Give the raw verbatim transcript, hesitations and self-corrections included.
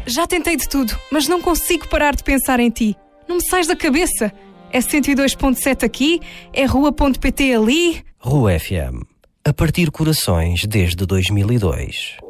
Já tentei de tudo, mas não consigo parar de pensar em ti. Não me sais da cabeça. É cento e dois ponto sete aqui, é rua ponto pt ali. Rua F M. A partir corações desde dois mil e dois.